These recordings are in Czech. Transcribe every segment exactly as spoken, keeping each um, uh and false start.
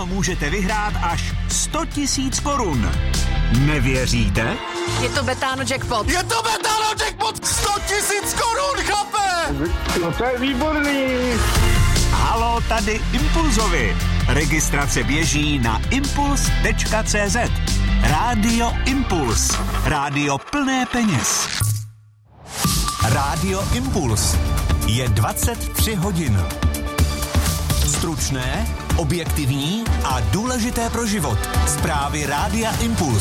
můžete vyhrát až sto tisíc korun. Nevěříte? Je to Betano jackpot. Je to Betano jackpot! sto tisíc korun, chlape! No to je výborný. Halo, tady Impulzovi. Registrace běží na impuls tečka cé zet. Rádio Impuls. Rádio plné peněz. Rádio Impuls. Je dvacet tři hodin. Stručné, objektivní a důležité pro život. Zprávy Rádia Impuls.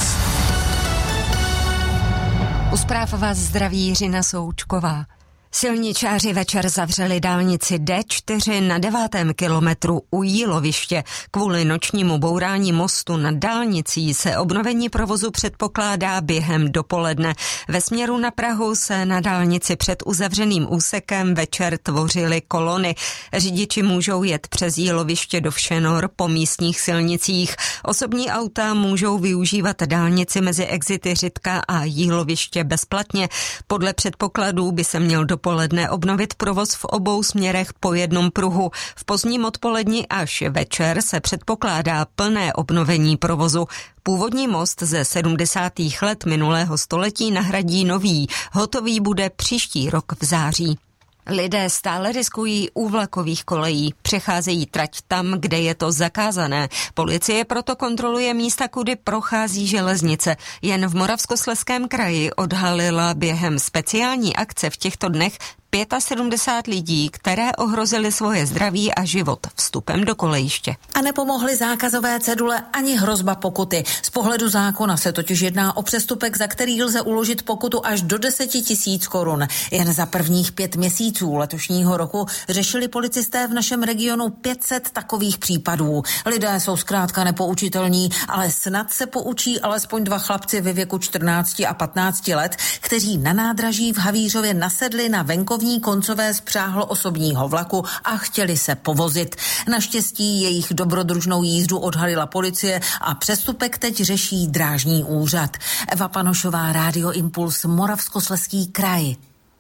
U zpráv vás zdraví Jiřina Součková. Silničáři večer zavřeli dálnici D čtyři na devátém kilometru u Jíloviště. Kvůli nočnímu bourání mostu nad dálnicí se obnovení provozu předpokládá během dopoledne. Ve směru na Prahu se na dálnici před uzavřeným úsekem večer tvořily kolony. Řidiči můžou jet přes Jíloviště do Všenor po místních silnicích. Osobní auta můžou využívat dálnici mezi exity Řitka a Jíloviště bezplatně. Podle předpokladů by se měl do poledne obnovit provoz v obou směrech po jednom pruhu. V pozdním odpolední až večer se předpokládá plné obnovení provozu. Původní most ze sedmdesátých let minulého století nahradí nový. Hotový bude příští rok v září. Lidé stále riskují u vlakových kolejí. Přecházejí trať tam, kde je to zakázané. Policie proto kontroluje místa, kudy prochází železnice. Jen v Moravskoslezském kraji odhalila během speciální akce v těchto dnech sedmdesát pět lidí, které ohrozily svoje zdraví a život vstupem do kolejiště. A nepomohly zákazové cedule ani hrozba pokuty. Z pohledu zákona se totiž jedná o přestupek, za který lze uložit pokutu až do deset tisíc korun. Jen za prvních pět měsíců letošního roku řešili policisté v našem regionu pět set takových případů. Lidé jsou zkrátka nepoučitelní, ale snad se poučí alespoň dva chlapci ve věku čtrnácti a patnácti let, kteří na nádraží v Havířově nasedli na venkovní koncové spřáhlo osobního vlaku a chtěli se povozit. Naštěstí jejich dobrodružnou jízdu odhalila policie a přestupek teď řeší drážní úřad. Eva Panošová, Rádio Impuls, Moravskoslezský kraj.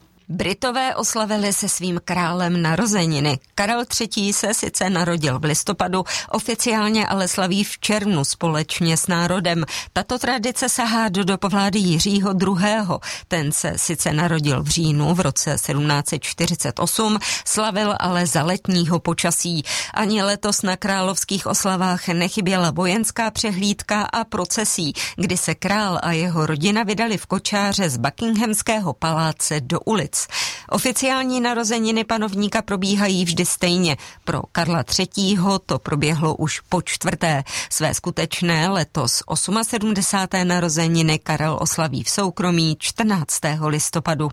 Britové oslavili se svým králem narozeniny. Karel třetí. se sice narodil v listopadu, oficiálně ale slaví v červnu společně s národem. Tato tradice sahá do dob vlády Jiřího druhého. Ten se sice narodil v říjnu v roce sedmnáct set čtyřicet osm, slavil ale za letního počasí. Ani letos na královských oslavách nechyběla vojenská přehlídka a procesí, kdy se král a jeho rodina vydali v kočáře z Buckinghamského paláce do ulic. Oficiální narozeniny panovníka probíhají vždy stejně. Pro Karla třetího. to proběhlo už po čtvrté. Své skutečné letos sedmdesáté osmé narozeniny Karel oslaví v soukromí čtrnáctého listopadu.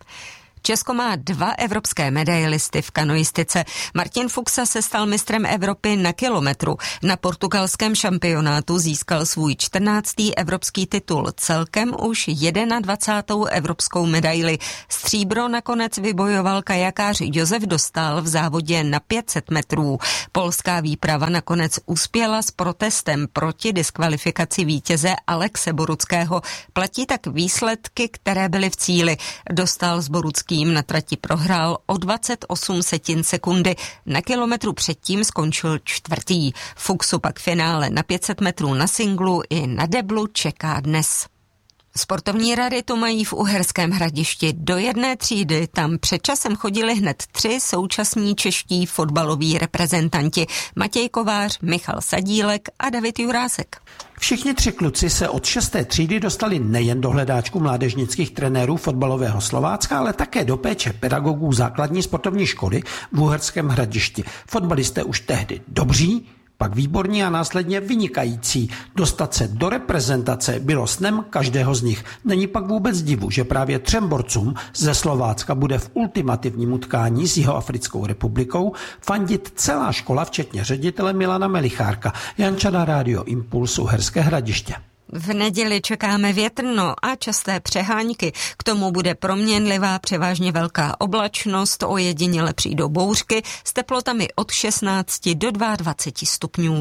Česko má dva evropské medailisty v kanoistice. Martin Fuxa se stal mistrem Evropy na kilometru. Na portugalském šampionátu získal svůj čtrnáctý evropský titul. Celkem už dvacátou první evropskou medaili. Stříbro nakonec vybojoval kajakář Josef Dostál v závodě na pět set metrů. Polská výprava nakonec uspěla s protestem proti diskvalifikaci vítěze Alexe Boruckého. Platí tak výsledky, které byly v cíli. Dostál z Borucký na trati prohrál o dvacet osm setin sekundy. Na kilometru předtím skončil čtvrtý. Fuxu pak finále na pět set metrů na singlu i na deblu čeká dnes. Sportovní raritu mají v Uherském Hradišti. Do jedné třídy tam před časem chodili hned tři současní čeští fotbaloví reprezentanti. Matěj Kovář, Michal Sadílek a David Jurásek. Všichni tři kluci se od šesté třídy dostali nejen do hledáčku mládežnických trenérů fotbalového Slovácka, ale také do péče pedagogů základní sportovní školy v Uherském Hradišti. Fotbalisté už tehdy dobří, pak výborní a následně vynikající. Dostat se do reprezentace bylo snem každého z nich. Není pak vůbec divu, že právě třem borcům ze Slovácka bude v ultimativním utkání s Jihoafrickou republikou fandit celá škola, včetně ředitele Milana Melichárka. Janča, Rádio Impuls, Uherské Hradiště. V neděli čekáme větrno a časté přehánky. K tomu bude proměnlivá, převážně velká oblačnost, ojediněle přijdou bouřky s teplotami od šestnácti do dvaceti dvou stupňů.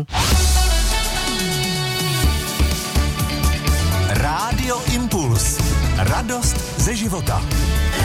Rádio Impuls. Radost ze života.